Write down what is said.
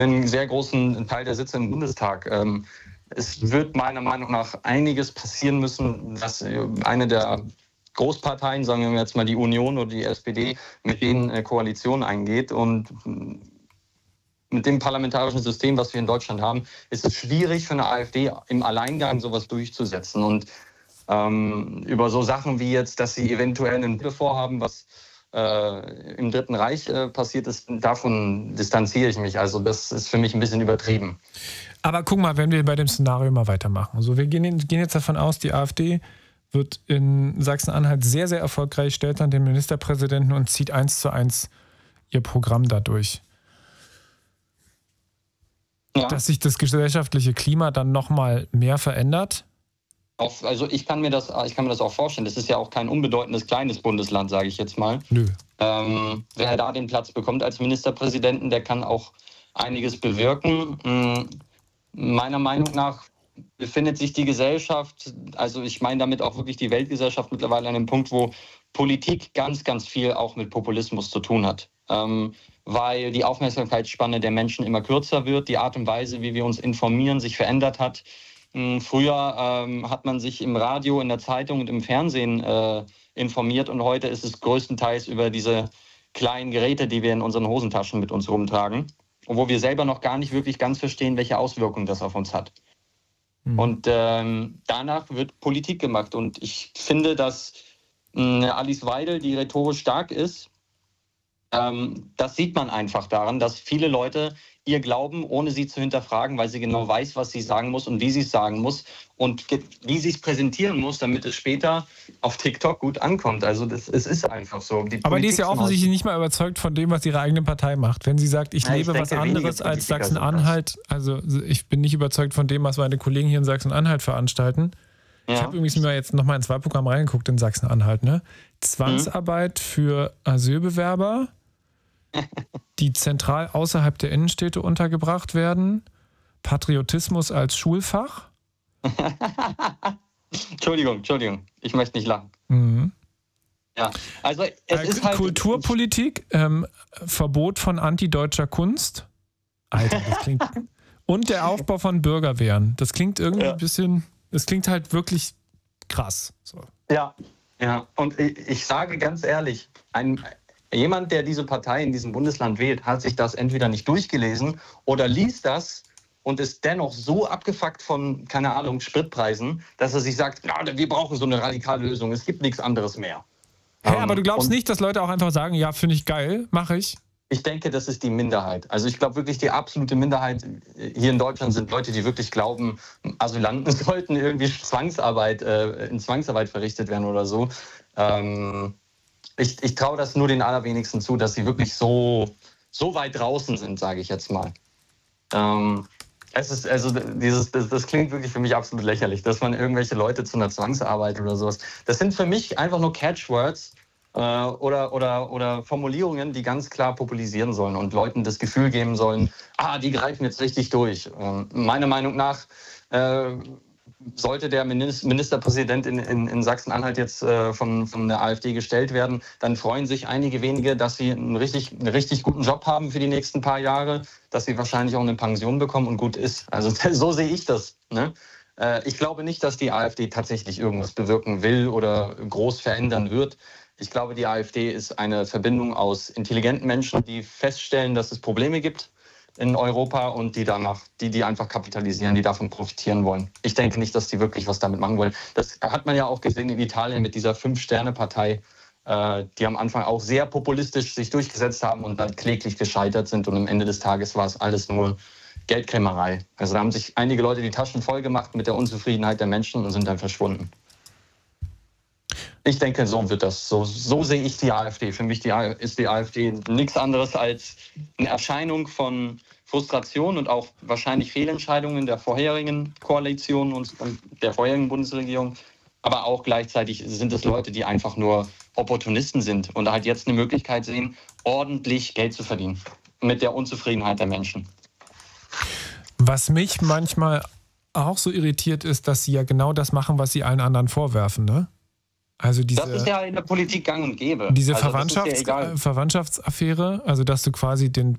einen sehr großen Teil der Sitze im Bundestag. Es wird meiner Meinung nach einiges passieren müssen, dass eine der Großparteien, sagen wir jetzt mal die Union oder die SPD, mit denen Koalition eingeht. Und mit dem parlamentarischen System, was wir in Deutschland haben, ist es schwierig für eine AfD im Alleingang sowas durchzusetzen. Und über so Sachen wie jetzt, dass sie eventuell ein vorhaben, was im Dritten Reich passiert ist, davon distanziere ich mich. Also das ist für mich ein bisschen übertrieben. Aber guck mal, wenn wir bei dem Szenario mal weitermachen. Also wir gehen jetzt davon aus, die AfD wird in Sachsen-Anhalt sehr, sehr erfolgreich, stellt dann den Ministerpräsidenten und zieht 1:1 ihr Programm dadurch. Ja. Dass sich das gesellschaftliche Klima dann nochmal mehr verändert? Also ich kann mir das auch vorstellen. Das ist ja auch kein unbedeutendes kleines Bundesland, sage ich jetzt mal. Nö. Wer da den Platz bekommt als Ministerpräsidenten, der kann auch einiges bewirken. Meiner Meinung nach befindet sich die Gesellschaft, also ich meine damit auch wirklich die Weltgesellschaft mittlerweile an einem Punkt, wo Politik ganz, ganz viel auch mit Populismus zu tun hat. Weil die Aufmerksamkeitsspanne der Menschen immer kürzer wird, die Art und Weise, wie wir uns informieren, sich verändert hat. Früher hat man sich im Radio, in der Zeitung und im Fernsehen informiert und heute ist es größtenteils über diese kleinen Geräte, die wir in unseren Hosentaschen mit uns rumtragen, wo wir selber noch gar nicht wirklich ganz verstehen, welche Auswirkungen das auf uns hat. Und danach wird Politik gemacht. Und ich finde, dass Alice Weidel, die rhetorisch stark ist, das sieht man einfach daran, dass viele Leute ihr glauben, ohne sie zu hinterfragen, weil sie genau weiß, was sie sagen muss und wie sie es sagen muss und wie sie es präsentieren muss, damit es später auf TikTok gut ankommt. Also es ist einfach so. Aber die ist ja offensichtlich nicht mal überzeugt von dem, was ihre eigene Partei macht. Wenn sie sagt, ich lebe was anderes als Sachsen-Anhalt, also ich bin nicht überzeugt von dem, was meine Kollegen hier in Sachsen-Anhalt veranstalten. Ja. Ich habe übrigens mal jetzt nochmal ins Wahlprogramm reingeguckt in Sachsen-Anhalt. Ne? Zwangsarbeit für Asylbewerber, die zentral außerhalb der Innenstädte untergebracht werden, Patriotismus als Schulfach. Entschuldigung, ich möchte nicht lachen. Mhm. Ja, also es ist halt Kulturpolitik, Verbot von antideutscher Kunst. Alter, das klingt. Und der Aufbau von Bürgerwehren. Das klingt irgendwie ein bisschen, das klingt halt wirklich krass. So. Ja, und ich sage ganz ehrlich, jemand, der diese Partei in diesem Bundesland wählt, hat sich das entweder nicht durchgelesen oder liest das und ist dennoch so abgefuckt von, keine Ahnung, Spritpreisen, dass er sich sagt, wir brauchen so eine radikale Lösung, es gibt nichts anderes mehr. Hä, aber du glaubst nicht, dass Leute auch einfach sagen, ja, finde ich geil, mache ich? Ich denke, das ist die Minderheit. Also ich glaube wirklich, die absolute Minderheit hier in Deutschland sind Leute, die wirklich glauben, Asylanten sollten irgendwie in Zwangsarbeit verrichtet werden oder so. Ich traue das nur den allerwenigsten zu, dass sie wirklich so weit draußen sind, sage ich jetzt mal. Das klingt wirklich für mich absolut lächerlich, dass man irgendwelche Leute zu einer Zwangsarbeit oder sowas. Das sind für mich einfach nur Catchwords oder Formulierungen, die ganz klar populisieren sollen und Leuten das Gefühl geben sollen, die greifen jetzt richtig durch. Meiner Meinung nach sollte der Ministerpräsident in Sachsen-Anhalt jetzt von der AfD gestellt werden, dann freuen sich einige wenige, dass sie einen richtig guten Job haben für die nächsten paar Jahre, dass sie wahrscheinlich auch eine Pension bekommen und gut ist. Also so sehe ich das. Ne? Ich glaube nicht, dass die AfD tatsächlich irgendwas bewirken will oder groß verändern wird. Ich glaube, die AfD ist eine Verbindung aus intelligenten Menschen, die feststellen, dass es Probleme gibt in Europa und die einfach kapitalisieren, die davon profitieren wollen. Ich denke nicht, dass die wirklich was damit machen wollen. Das hat man ja auch gesehen in Italien mit dieser 5-Sterne-Partei, die am Anfang auch sehr populistisch sich durchgesetzt haben und dann kläglich gescheitert sind und am Ende des Tages war es alles nur Geldkrämerei. Also da haben sich einige Leute die Taschen voll gemacht mit der Unzufriedenheit der Menschen und sind dann verschwunden. Ich denke, so wird das. So sehe ich die AfD. Für mich ist die AfD nichts anderes als eine Erscheinung von Frustration und auch wahrscheinlich Fehlentscheidungen der vorherigen Koalition und der vorherigen Bundesregierung. Aber auch gleichzeitig sind es Leute, die einfach nur Opportunisten sind und halt jetzt eine Möglichkeit sehen, ordentlich Geld zu verdienen mit der Unzufriedenheit der Menschen. Was mich manchmal auch so irritiert ist, dass sie ja genau das machen, was sie allen anderen vorwerfen, ne? Also das ist ja in der Politik gang und gäbe. Diese Verwandtschaftsaffäre, also dass du quasi den